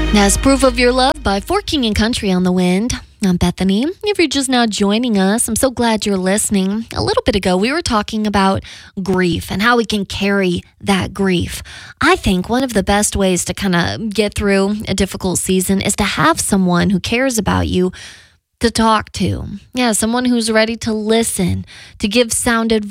As Proof of Your Love by For King and Country on the Wind. I'm Bethany. If you're just now joining us, I'm so glad you're listening. A little bit ago, we were talking about grief and how we can carry that grief. I think one of the best ways to kind of get through a difficult season is to have someone who cares about you to talk to. Yeah, someone who's ready to listen, to give sound advice.